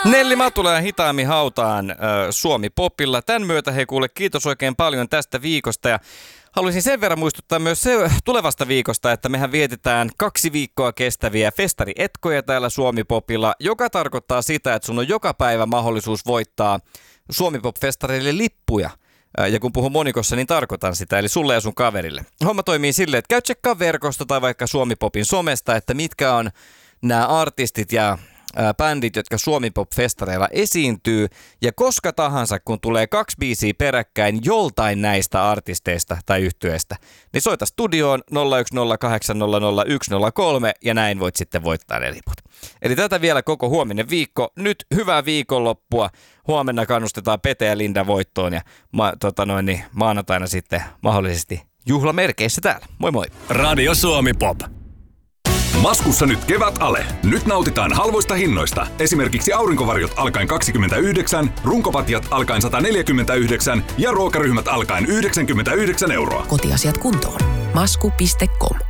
Nelli Matula ja Hitaammin hautaan Suomi Popilla. Tämän myötä kiitos oikein paljon tästä viikosta ja haluaisin sen verran muistuttaa myös tulevasta viikosta, että mehän vietetään 2 viikkoa kestäviä festarietkoja täällä Suomi Popilla, joka tarkoittaa sitä, että sun on joka päivä mahdollisuus voittaa Suomi Pop-festareille lippuja. Ja kun puhun monikossa, niin tarkoitan sitä, eli sulle ja sun kaverille. Homma toimii silleen, että käy tsekkaa verkosta tai vaikka Suomi Popin somesta, että mitkä on nämä artistit ja bändit, jotka Suomi Pop-festareilla esiintyy, ja koska tahansa, kun tulee 2 biisiä peräkkäin joltain näistä artisteista tai yhtyeistä, niin soita studioon 0108001003 ja näin voit sitten voittaa ne liput. Eli tätä vielä koko huominen viikko. Nyt hyvää viikonloppua. Huomenna kannustetaan Pete ja Linda voittoon ja maanantaina sitten mahdollisesti juhlamerkeissä täällä. Moi moi! Radio Suomi Pop. Maskussa nyt kevät ale. Nyt nautitaan halvoista hinnoista. Esimerkiksi aurinkovarjot alkaen 29, runkopatjat alkaen 149 ja ruokaryhmät alkaen 99 €. Kotiasiat kuntoon. Masku.com